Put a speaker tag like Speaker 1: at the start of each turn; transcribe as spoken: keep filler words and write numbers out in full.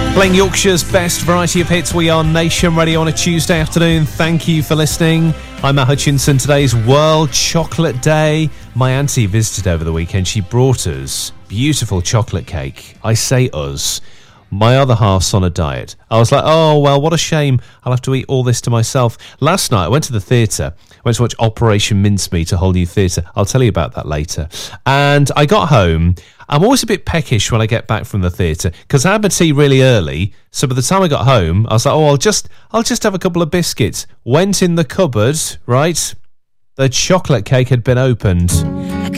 Speaker 1: Playing Yorkshire's best variety of hits. We are Nation Radio on a Tuesday afternoon. Thank you for listening. I'm Matt Hutchinson. Today's World Chocolate Day. My auntie visited over the weekend. She brought us beautiful chocolate cake. I say us. My other half's on a diet. I was like, oh, well, what a shame. I'll have to eat all this to myself. Last night, I went to the theatre. I went to watch Operation Mincemeat, a whole new theatre. I'll tell you about that later. And I got home. I'm always a bit peckish when I get back from the theatre because I had my tea really early. So by the time I got home, I was like, oh, I'll just, I'll just have a couple of biscuits. Went in the cupboard, right? The chocolate cake had been opened.